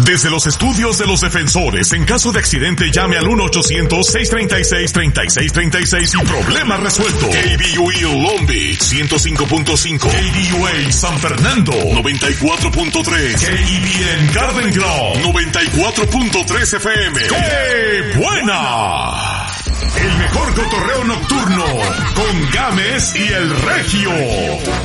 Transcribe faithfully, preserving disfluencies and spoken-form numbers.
Desde los estudios de los defensores, en caso de accidente llame al uno ochocientos, seiscientos treinta y seis, treinta y seis treinta y seis y problema resuelto. K B U A Long Beach, ciento cinco punto cinco. K B U A San Fernando, noventa y cuatro punto tres. K E B N Garden Grove, noventa y cuatro punto tres F M. ¡Qué buena! El mejor cotorreo nocturno con Gámez y el Regio.